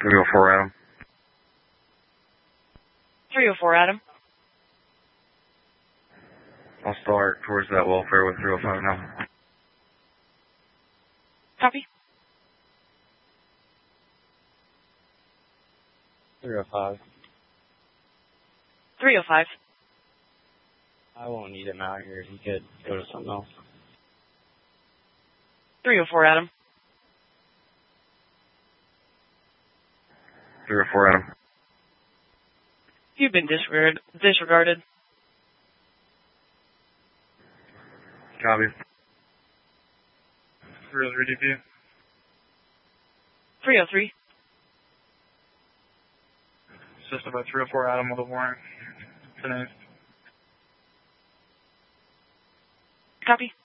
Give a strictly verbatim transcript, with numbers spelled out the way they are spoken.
three oh four Adam. three oh four Adam. I'll start towards that welfare with three oh five now. Copy. three oh five. three oh five. I won't need him out here. He could go to something else. three oh four Adam. three oh four Adam. You've been disregard disregarded. Copy. three oh three D P. three oh three. Assisted by three oh four Adam with a warrant. Tonight. Copy.